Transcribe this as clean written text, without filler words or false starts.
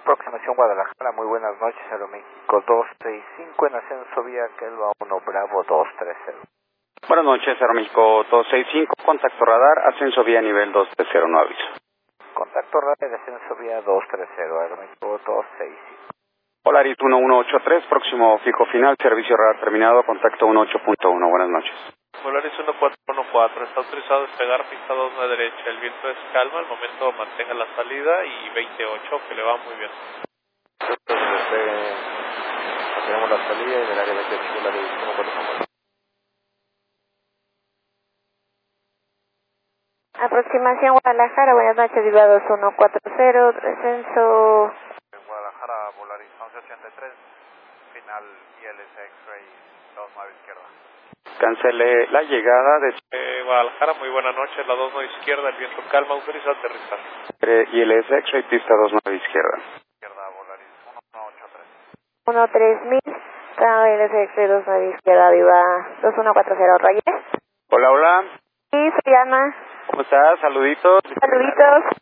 Aproximación Guadalajara, muy buenas noches, Aeroméxico 265 en ascenso vía Kelva 1 Bravo 230. Buenas noches, Aeroméxico 265, contacto radar, ascenso vía nivel 230, no aviso. Contacto radar, ascenso vía 230, Aeroméxico 265. Polaris 1183, próximo fijo final, servicio radar terminado, contacto 18.1, buenas noches. Polaris 1414, está autorizado a despegar pista 2 a la derecha, el viento es calma, al momento mantenga la salida y 28, que le va muy bien. Tenemos la salida y del área 28 la división por favor. Aproximación Guadalajara, buenas noches, Viva 2140, descenso. Guadalajara, Polaris 1183, final ILS X-Ray 29 izquierda. Cancele la llegada de Guadalajara, muy buena noche, la 29 izquierda, el viento calma, autoriza aterrizar. ILS X-Ray, pista 29 izquierda. Izquierda, Polaris 1183. 13000, KLS 29 izquierda, Viva 2140, Reyes. Hola, hola. Sí, soy Ana. ¿Cómo estás? Saluditos. Saluditos.